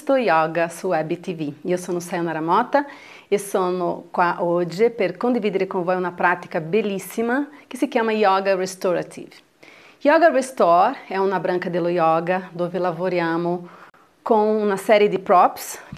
questo Yoga su Web TV. Io sono Sayonara Mota e sono qua oggi per condividere con voi una pratica bellissima che si chiama Yoga Restorative. Yoga Restore è una branca dello yoga dove lavoriamo con una serie di props